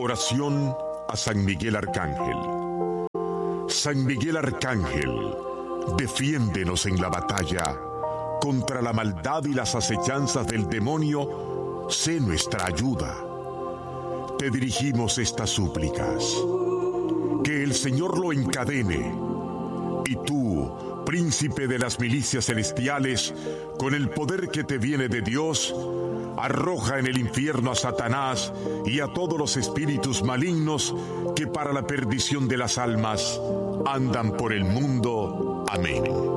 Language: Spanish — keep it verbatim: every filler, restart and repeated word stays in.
Oración a San Miguel Arcángel. San Miguel Arcángel, defiéndenos en la batalla. Contra la maldad y las acechanzas del demonio, sé nuestra ayuda. Te dirigimos estas súplicas. Que el Señor lo encadene. Y tú, príncipe de las milicias celestiales, con el poder que te viene de Dios, arroja en el infierno a Satanás y a todos los espíritus malignos que para la perdición de las almas andan por el mundo. Amén.